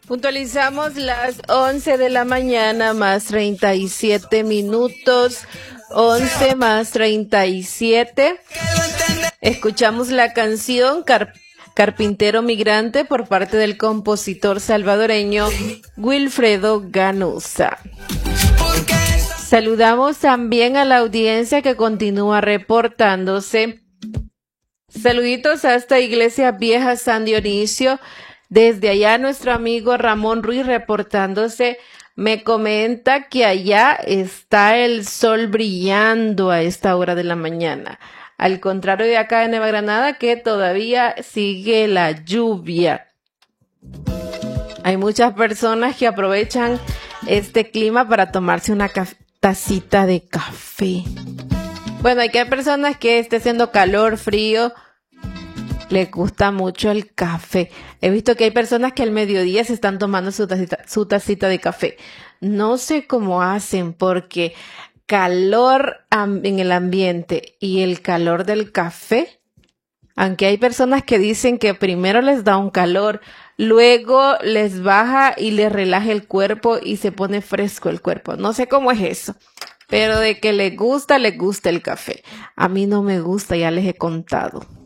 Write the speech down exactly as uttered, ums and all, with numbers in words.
Puntualizamos las once de la mañana más treinta y siete minutos. once más treinta y siete. Escuchamos la canción Car Carpintero Migrante por parte del compositor salvadoreño Wilfredo Ganuza. Saludamos también a la audiencia que continúa reportándose. Saluditos hasta Iglesia Vieja San Dionisio. Desde allá nuestro amigo Ramón Ruiz reportándose, me comenta que allá está el sol brillando a esta hora de la mañana. Al contrario de acá en Nueva Granada, que todavía sigue la lluvia. Hay muchas personas que aprovechan este clima para tomarse una tacita de café. Bueno, hay que hay personas que esté haciendo calor, frío, les gusta mucho el café. He visto que hay personas que al mediodía se están tomando su tacita, su tacita de café. No sé cómo hacen porque calor en el ambiente y el calor del café, aunque hay personas que dicen que primero les da un calor, luego les baja y les relaja el cuerpo y se pone fresco el cuerpo. No sé cómo es eso, pero de que les gusta, les gusta el café. A mí no me gusta, ya les he contado.